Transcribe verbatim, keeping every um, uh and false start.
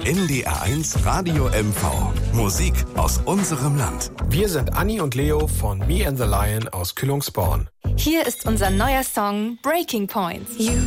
N D R eins Radio M V. Musik aus unserem Land. Wir sind Anni und Leo von Me and the Lion aus Kühlungsborn. Hier ist unser neuer Song Breaking Point. You